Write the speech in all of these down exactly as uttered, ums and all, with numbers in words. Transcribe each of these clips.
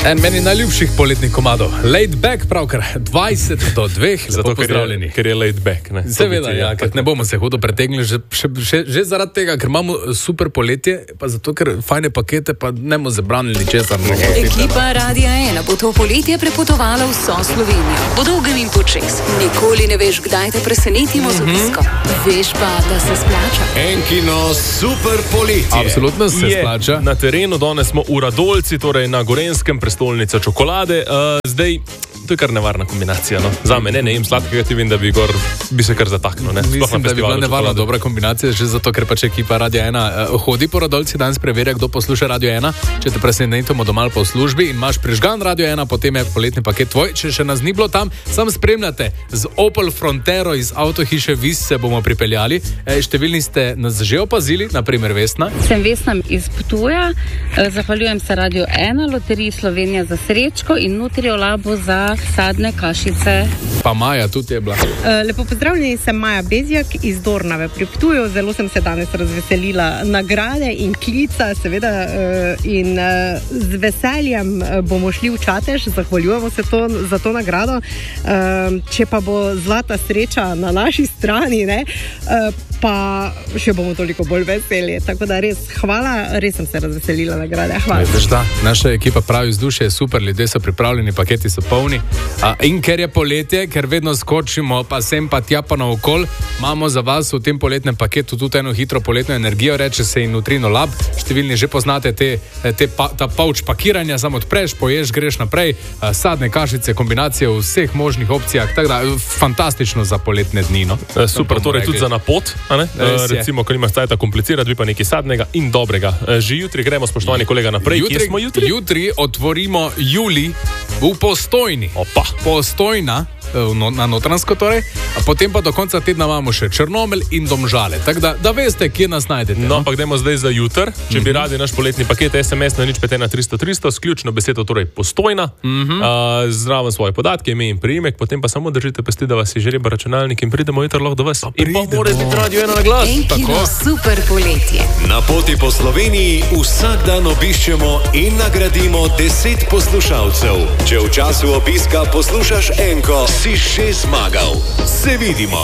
En meni najljubših poletnih komadov. Laid back pravkar, dvajset do dveh, zato pozdravljeni. Ker je laid back, ne? Seveda, ja, ker ne bomo se hudo pretegnili, že, še, še, že zaradi tega, ker imamo super poletje, pa zato, ker fajne pakete, pa ne bomo zabranili česar. Ekipa Radia ena bo to poletje prepotovala vso Slovenijo. Po dolgem in počes. Nikoli ne veš, kdaj te presenetimo z obiskom. Veš pa, da se splača. Enkino super poletje. Absolutno se Je splača. na terenu, danes smo v Radolci, torej na Gorenskem, prestolnica čokolade. Uh, zdaj, to je kar nevarna kombinacija, no. Za me ne, ne jem sladkega, ti vem, da bi, gor, bi se kar zataknil, ne. Sploh Mislim, na da bi bila festivalu nevarna čokolade. dobra kombinacija, že zato, ker pač ekipa Radio ena uh, hodi po Radolci, danes preverja, kdo posluša Radio ena. Če te presenetimo doma ali pa v službi in imaš prižgan Radio ena, potem je poletni paket tvoj. Če še nas ni bilo tam, sam spremljate z Opel Frontero iz avtohiše Vis se bomo pripeljali. E, številni ste nas že opazili, na primer Vesna. Sem Vesna iz Ptuja, eh, zahvaljujem se Radio ena, Loteriji Slovenija za srečko in Nutriolabu za sadne kašice. Pa Maja tudi je bila. Uh, lepo pozdravljeni, sem Maja Bezjak iz Dornave pri Ptuju. Zelo sem se danes razveselila nagrade in klica, seveda, uh, in uh, z veseljem uh, bomo šli v Čatež, zahvaljujemo se to, za to nagrado. Uh, če pa bo zlata sreča na naši strani, ne, uh, pa še bomo toliko bolj veseli. Tako da res hvala, res sem se razveselila nagrade. Hvala. Veš, da, naša ekipa pravi, vzdušje je super, ljudje so pripravljeni, paketi so polni. A, in ker je poletje, ker vedno skočimo, pa sem pa tja pa naokol, imamo za vas v tem poletnem paketu tudi eno hitro poletno energijo, reče se in Nutrinolab. Številni že poznate te, te pa, ta pavč pakiranja, samo odpreš, poješ, greš naprej, a, sadne kašice, kombinacije v vseh možnih opcijah, tako da fantastično za poletne dni. No? E, super, torej tudi za napot, a ne? E, recimo, ko nimaš cajta komplicirati, bi pa nekaj sadnega in dobrega. E, že jutri gremo, spoštovani kolega, naprej. Jutri, Kje smo jutri? Jutri otvorimo Juli v Postojni. Opa. Postojna, no, na Notranjsko torej, a potem pa do konca tedna imamo še Črnomelj in Domžale. Tako da, da veste, kje nas najdete. No, ampak dajmo zdaj za jutr. Če bi radi naš poletni paket, es em es na nič pet ena tristo tristo, s ključno besedo, torej Postojna, uh, zraven svoje podatke, ime in priimek, potem pa samo držite pesti, da vas je žreba računalnik in pridemo jutri lahko do vas. In pa mora biti Radio ena na glas. Enkino super poletje. Na poti po Sloveniji vsak dan obiščemo in nagradimo deset poslušalcev. Če v času obiska poslušaš enko, si že zmagal. Se vidimo.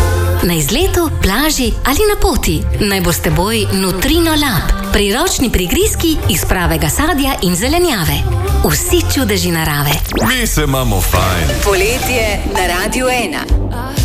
Na izletu, plaži ali na poti. Naj bo s teboj Nutrinolab. Priročni prigrizki iz pravega sadja in zelenjave. Vsi čudeži narave. Mi se imamo fajn. Poletje na Radio ena.